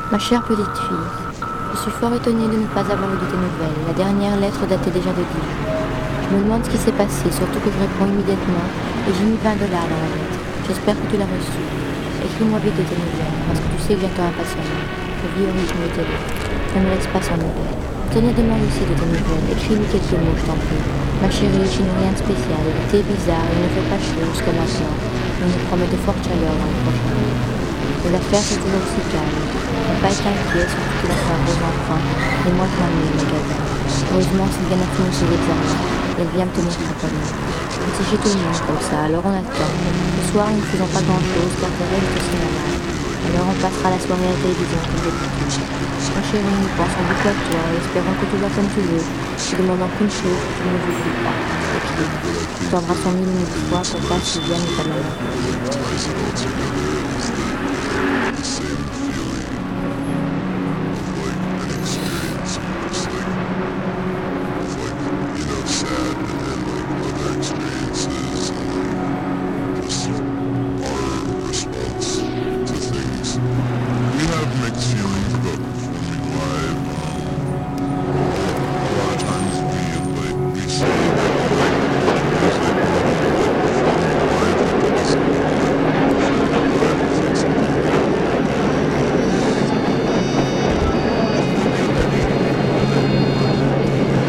Ma chère petite fille, je suis fort étonnée de ne pas avoir eu de tes nouvelles. La dernière lettre datait déjà de Dijon. Je me demande ce qui s'est passé, surtout que je réponds immédiatement et j'ai mis 20 dollars dans la lettre. J'espère que tu l'as reçue. Écris-moi vite de tes nouvelles, parce que tu sais que j'attends impatiemment. Je vis au rythme de tes lettres. Ne me laisse pas sans nouvelles. Tenez, demande aussi de tes nouvelles. Écris-lui quelques mots, je t'en prie. Ma chérie, je n'ai rien de spécial. L'été est bizarre, il ne fait pas chaud jusqu'à maintenant. On nous promet de fortes chaleurs dans les prochains jours. Mais l'affaire c'est toujours aussi calme. Ne pas être inquiet, surtout que l'affaire Rose enfin. Et moi je m'ennuie au magasin. Heureusement, Sylviane a fini ses examens. Et elle vient me tenir compagnie. On s'est chez tout le monde comme ça, alors on attend. Ce soir, nous ne faisons pas grand-chose car Thérèse est au cinéma. Alors on passera la soirée à la télévision comme d'habitude. Ma chérie, nous pensons beaucoup à toi et espérons que tout va comme tu veux. Nous demandons qu'une chose, que tu ne nous oublies pas. Écris. Nous t'embrassons mille fois pour ta Sylviane et ta maman.